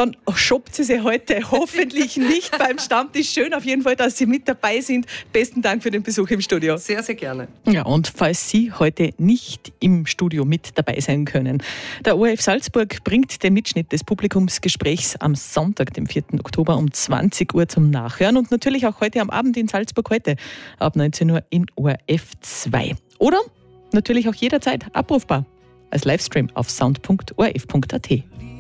dann shoppt sie heute hoffentlich nicht beim Stammtisch. Schön auf jeden Fall, dass Sie mit dabei sind. Besten Dank für den Besuch im Studio. Sehr, sehr gerne. Ja, und falls Sie heute nicht im Studio mit dabei sein können, der ORF Salzburg bringt den Mitschnitt des Publikumsgesprächs am Sonntag, dem 4. Oktober um 20 Uhr zum Nachhören und natürlich auch heute am Abend in Salzburg heute ab 19 Uhr in ORF 2. Oder natürlich auch jederzeit abrufbar als Livestream auf sound.orf.at.